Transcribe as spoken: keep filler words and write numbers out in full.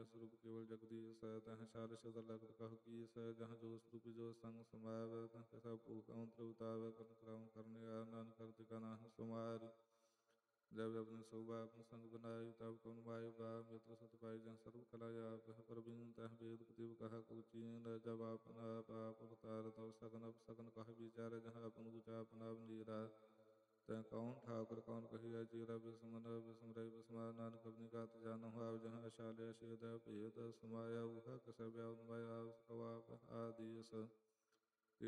ਸਰੂਪ ਕੇਵਲ ਜਗਦੀਸ਼ ਹੈ। ਤਹ ਸਾਰ ਸ਼ਬਦ ਲਗਤ ਕਹ ਕੀਸ ਹੈ। ਜਹਾਂ ਜੋ ਸਰੂਪੀ ਜੋ ਸੰਗ ਸਮਾਵੈ ਤਹ ਕਸਾ ਭੂਖ ਅੰਤਰ ਉਤਾਵੈ। ਕਰਨ ਕਰਾਉ ਕਰਨੇ ਆ ਨਾਨਕ ਕਰਤੇ ਕਾ ਨਾਮ ਸੁਮਾਰ। जब अपने शोभा अपने संग बनाई तब कौन माय बा मित्र सत पाई जन सर्व कला आप प्रवीण तह वेद कतिव कहा कुचीन। जब आपन आप आप अवतार तब सगन अब सगन कह विचार जहाँ अपन कुछ अपना नीरा। तह कौन ठाकुर कौन कही जीरा विस्मन विस्मर विस्मा नानक अपनी गात जान हो आप जहाँ शाल शेद भेद समाया उह कस व्याप आदि